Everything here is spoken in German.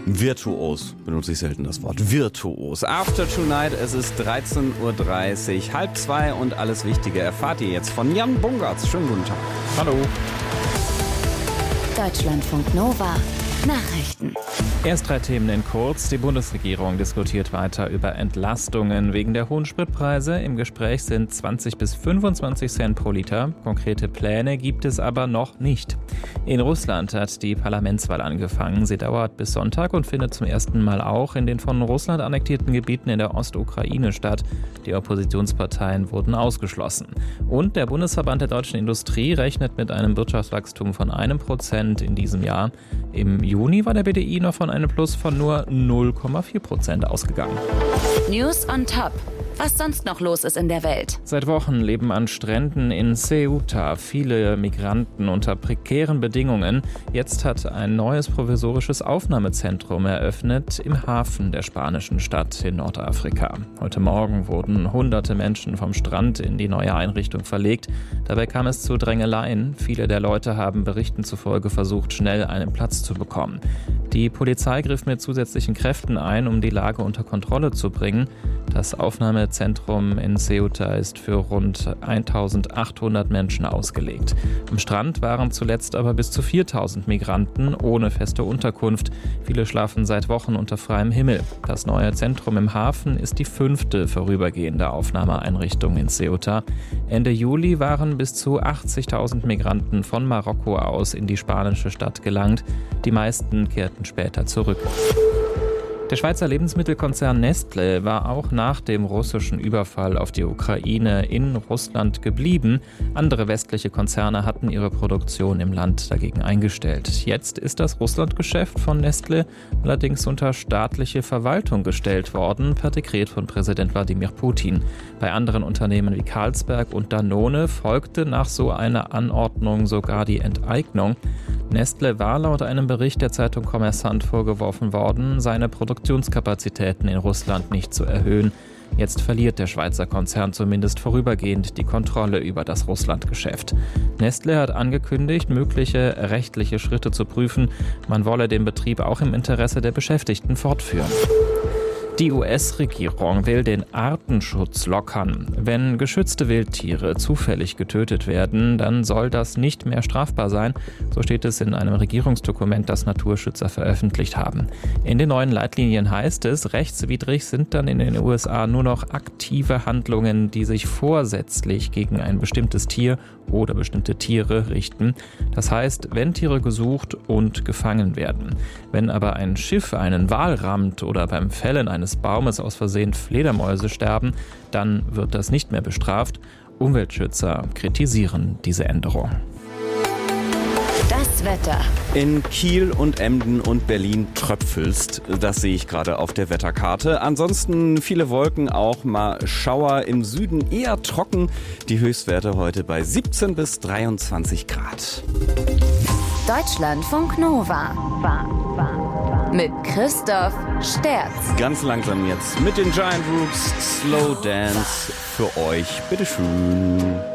Virtuos benutze ich selten das Wort. Virtuos. After Tonight, es ist 13.30 Uhr, 1:30 und alles Wichtige erfahrt ihr jetzt von Jan Bungartz. Schönen guten Tag. Hallo. Deutschlandfunk Nova. Nachrichten. Erst 3 Themen in kurz. Die Bundesregierung diskutiert weiter über Entlastungen wegen der hohen Spritpreise. Im Gespräch sind 20 bis 25 Cent pro Liter. Konkrete Pläne gibt es aber noch nicht. In Russland hat die Parlamentswahl angefangen. Sie dauert bis Sonntag und findet zum ersten Mal auch in den von Russland annektierten Gebieten in der Ostukraine statt. Die Oppositionsparteien wurden ausgeschlossen. Und der Bundesverband der deutschen Industrie rechnet mit einem Wirtschaftswachstum von 1% in diesem Jahr. Im Juni war der BDI noch von einem Plus von nur 0,4% ausgegangen. News on Top. Was sonst noch los ist in der Welt. Seit Wochen leben an Stränden in Ceuta viele Migranten unter prekären Bedingungen. Jetzt hat ein neues provisorisches Aufnahmezentrum eröffnet im Hafen der spanischen Stadt in Nordafrika. Heute Morgen wurden hunderte Menschen vom Strand in die neue Einrichtung verlegt. Dabei kam es zu Drängeleien. Viele der Leute haben Berichten zufolge versucht, schnell einen Platz zu bekommen. Die Polizei griff mit zusätzlichen Kräften ein, um die Lage unter Kontrolle zu bringen. Das Aufnahmezentrum in Ceuta ist für rund 1800 Menschen ausgelegt. Am Strand waren zuletzt aber bis zu 4000 Migranten ohne feste Unterkunft. Viele schlafen seit Wochen unter freiem Himmel. Das neue Zentrum im Hafen ist die 5. vorübergehende Aufnahmeeinrichtung in Ceuta. Ende Juli waren bis zu 80.000 Migranten von Marokko aus in die spanische Stadt gelangt. Die meisten kehrten später zurück. Der Schweizer Lebensmittelkonzern Nestlé war auch nach dem russischen Überfall auf die Ukraine in Russland geblieben. Andere westliche Konzerne hatten ihre Produktion im Land dagegen eingestellt. Jetzt ist das Russlandgeschäft von Nestlé allerdings unter staatliche Verwaltung gestellt worden, per Dekret von Präsident Wladimir Putin. Bei anderen Unternehmen wie Carlsberg und Danone folgte nach so einer Anordnung sogar die Enteignung. Nestlé war laut einem Bericht der Zeitung Kommersant vorgeworfen worden, seine Produktionskapazitäten in Russland nicht zu erhöhen. Jetzt verliert der Schweizer Konzern zumindest vorübergehend die Kontrolle über das Russlandgeschäft. Nestlé hat angekündigt, mögliche rechtliche Schritte zu prüfen. Man wolle den Betrieb auch im Interesse der Beschäftigten fortführen. Die US-Regierung will den Artenschutz lockern. Wenn geschützte Wildtiere zufällig getötet werden, dann soll das nicht mehr strafbar sein. So steht es in einem Regierungsdokument, das Naturschützer veröffentlicht haben. In den neuen Leitlinien heißt es, rechtswidrig sind dann in den USA nur noch aktive Handlungen, die sich vorsätzlich gegen ein bestimmtes Tier oder bestimmte Tiere richten. Das heißt, wenn Tiere gesucht und gefangen werden. Wenn aber ein Schiff einen Wal rammt oder beim Fällen eines Baumes aus Versehen Fledermäuse sterben, dann wird das nicht mehr bestraft. Umweltschützer kritisieren diese Änderung. Das Wetter. In Kiel und Emden und Berlin tröpfelst. Das sehe ich gerade auf der Wetterkarte. Ansonsten viele Wolken, auch mal Schauer. Im Süden eher trocken. Die Höchstwerte heute bei 17 bis 23 Grad. Deutschlandfunk Nova. Mit Christoph Sterz. Ganz langsam jetzt mit den Giant Rooks. Slow Dance für euch. Bitteschön.